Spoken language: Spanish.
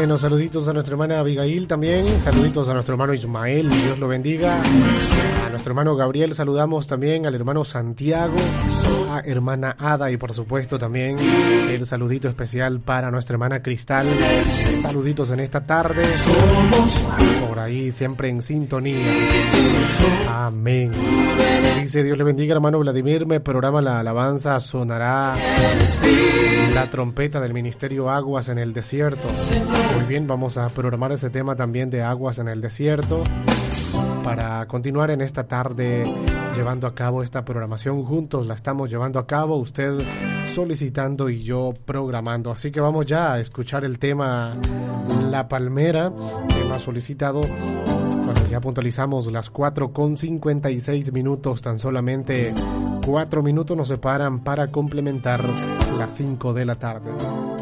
Bueno, saluditos a nuestra hermana Abigail también, saluditos a nuestro hermano Ismael, Dios lo bendiga. A nuestro hermano Gabriel saludamos también, al hermano Santiago, a hermana Ada y por supuesto también el saludito especial para nuestra hermana Cristal. Saluditos en esta tarde, por ahí siempre en sintonía. Amén. Dice Dios le bendiga, hermano Vladimir, me programa la alabanza, sonará la trompeta del Ministerio Aguas en el Desierto. Muy bien, vamos a programar ese tema también de Aguas en el Desierto para continuar en esta tarde llevando a cabo esta programación juntos. La estamos llevando a cabo, usted solicitando y yo programando. Así que vamos ya a escuchar el tema La Palmera, tema solicitado. Cuando ya puntualizamos las 4:56, tan solamente 4 minutos nos separan para complementar las 5 de la tarde.